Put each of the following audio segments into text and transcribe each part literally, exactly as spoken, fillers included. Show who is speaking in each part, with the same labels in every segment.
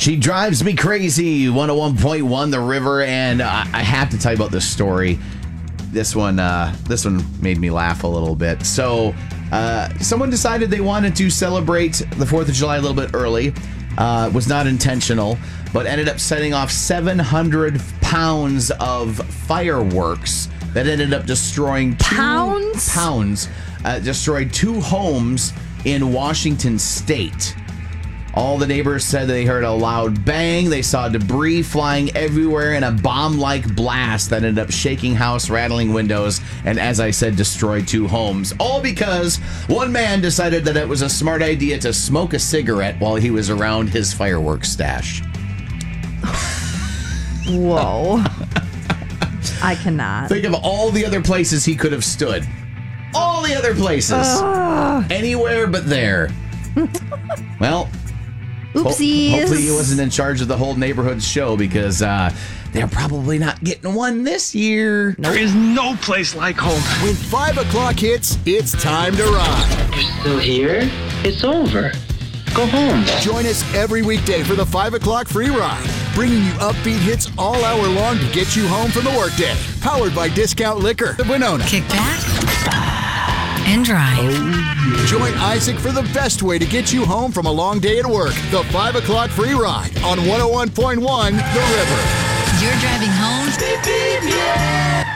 Speaker 1: She drives me crazy. one oh one point one The River, and I, I have to tell you about this story. This one, uh, this one made me laugh a little bit. So, uh, someone decided they wanted to celebrate the fourth of July a little bit early. Uh, it was not intentional, but ended up setting off seven hundred pounds of fireworks that ended up destroying two
Speaker 2: Pounds?
Speaker 1: pounds, uh, destroyed two homes in Washington State. All the neighbors said they heard a loud bang. They saw debris flying everywhere and a bomb-like blast that ended up shaking house, rattling windows, and as I said, destroyed two homes. All because one man decided that it was a smart idea to smoke a cigarette while he was around his fireworks stash.
Speaker 2: Whoa. I cannot.
Speaker 1: Think of all the other places he could have stood. All the other places.
Speaker 2: Uh.
Speaker 1: Anywhere but there. Well...
Speaker 2: Oopsies.
Speaker 1: Ho- hopefully he wasn't in charge of the whole neighborhood show because uh, they're probably not getting one this year.
Speaker 3: There is no place like home.
Speaker 4: When five o'clock hits, it's time to ride.
Speaker 5: You're still here? It's over. Go home.
Speaker 4: Join us every weekday for the five o'clock free ride, bringing you upbeat hits all hour long to get you home from the workday. Powered by Discount Liquor of Winona.
Speaker 6: Kick back and drive.
Speaker 4: Oh, yeah. Join Isaac for the best way to get you home from a long day at work. The five o'clock free ride on one oh one point one The River.
Speaker 6: You're driving home. Beep, beep, yeah.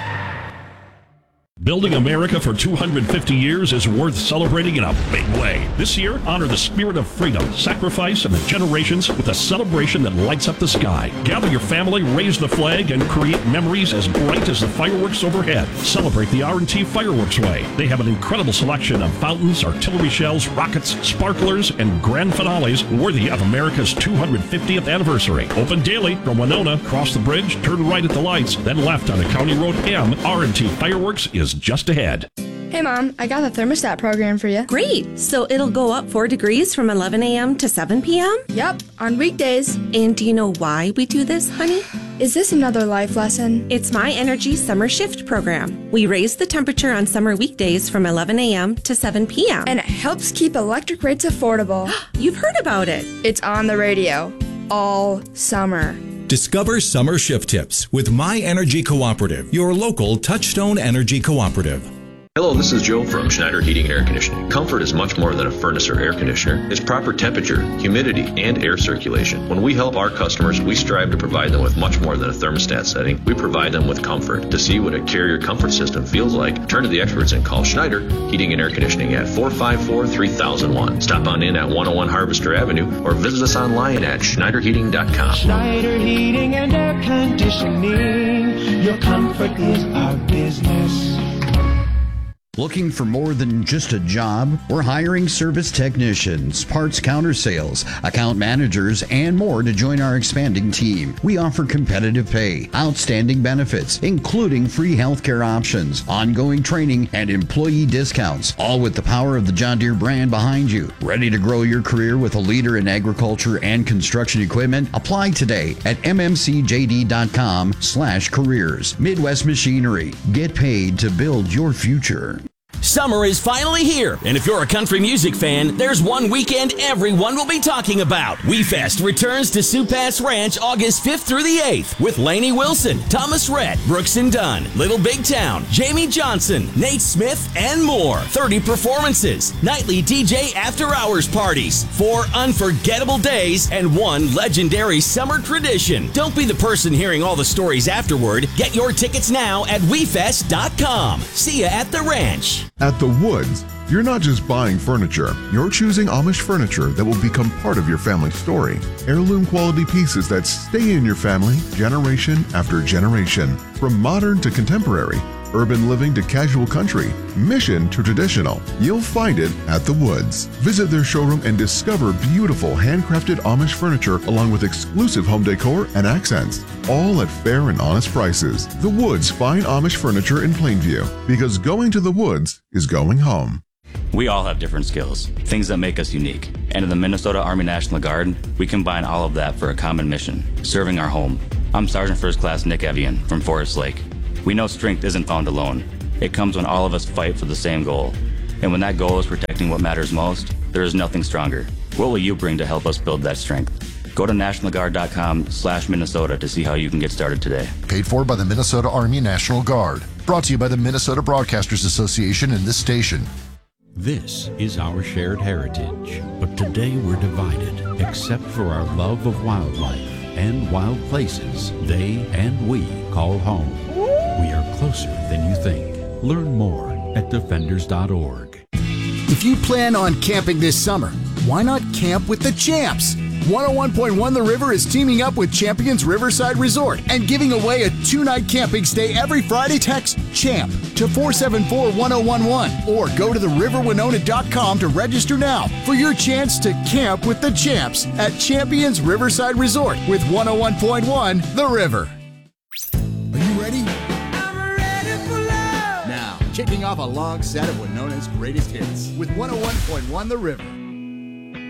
Speaker 7: Building America for two hundred fifty years is worth celebrating in a big way. This year, honor the spirit of freedom, sacrifice, and the generations with a celebration that lights up the sky. Gather your family, raise the flag, and create memories as bright as the fireworks overhead. Celebrate the R and T Fireworks Way. They have an incredible selection of fountains, artillery shells, rockets, sparklers, and grand finales worthy of America's two hundred fiftieth anniversary. Open daily from Winona, cross the bridge, turn right at the lights, then left on County Road M. R and T Fireworks is just ahead.
Speaker 8: Hey Mom, I got the thermostat program for you.
Speaker 9: Great! So it'll go up four degrees from eleven a.m. to seven p.m.?
Speaker 8: Yep, on weekdays.
Speaker 9: And do you know why we do this, honey?
Speaker 8: Is this another life lesson?
Speaker 9: It's My Energy Summer Shift program. We raise the temperature on summer weekdays from eleven a.m. to seven p.m.
Speaker 8: And it helps keep electric rates affordable.
Speaker 9: You've heard about it.
Speaker 8: It's on the radio all summer.
Speaker 10: Discover summer shift tips with My Energy Cooperative, your local Touchstone Energy Cooperative.
Speaker 11: Hello, this is Joe from Schneider Heating and Air Conditioning. Comfort is much more than a furnace or air conditioner. It's proper temperature, humidity, and air circulation. When we help our customers, we strive to provide them with much more than a thermostat setting. We provide them with comfort. To see what a Carrier comfort system feels like, turn to the experts and call Schneider Heating and Air Conditioning at four five four, three thousand one. Stop on in at one oh one Harvester Avenue or visit us online at schneider heating dot com.
Speaker 12: Schneider Heating and Air Conditioning. Your comfort is our business.
Speaker 13: Looking for more than just a job? We're hiring service technicians, parts counter sales, account managers, and more to join our expanding team. We offer competitive pay, outstanding benefits, including free healthcare options, ongoing training, and employee discounts, all with the power of the John Deere brand behind you. Ready to grow your career with a leader in agriculture and construction equipment? Apply today at m m c j d dot com slash careers. Midwest Machinery. Get paid to build your future.
Speaker 14: Summer is finally here, and if you're a country music fan, there's one weekend everyone will be talking about. WeFest returns to Sioux Pass Ranch August fifth through the eighth with Lainey Wilson, Thomas Rhett, Brooks and Dunn, Little Big Town, Jamie Johnson, Nate Smith, and more. thirty performances, nightly D J after-hours parties, four unforgettable days, and one legendary summer tradition. Don't be the person hearing all the stories afterward. Get your tickets now at we fest dot com. See ya at the ranch.
Speaker 15: At The Woods, you're not just buying furniture, you're choosing Amish furniture that will become part of your family story. Heirloom quality pieces that stay in your family generation after generation. From modern to contemporary, urban living to casual country, mission to traditional, you'll find it at The Woods. Visit their showroom and discover beautiful handcrafted Amish furniture along with exclusive home decor and accents, all at fair and honest prices. The Woods Fine Amish Furniture in Plainview, because going to The Woods is going home.
Speaker 16: We all have different skills, things that make us unique. And in the Minnesota Army National Guard, we combine all of that for a common mission, serving our home. I'm Sergeant First Class Nick Evian from Forest Lake. We know strength isn't found alone. It comes when all of us fight for the same goal. And when that goal is protecting what matters most, there is nothing stronger. What will you bring to help us build that strength? Go to national guard dot com slash Minnesota to see how you can get started today.
Speaker 17: Paid for by the Minnesota Army National Guard. Brought to you by the Minnesota Broadcasters Association and this station.
Speaker 18: This is our shared heritage, but today we're divided, except for our love of wildlife and wild places they and we call home. We are closer than you think. Learn more at defenders dot org.
Speaker 4: If you plan on camping this summer, why not camp with the champs? one oh one point one The River is teaming up with Champions Riverside Resort and giving away a two-night camping stay every Friday. Text CHAMP to four seven four one oh one one or go to the river winona dot com to register now for your chance to camp with the champs at Champions Riverside Resort with one oh one point one The River. Are you ready? I'm ready for love. Now, kicking off a long set of Winona's greatest hits with one oh one point one The River.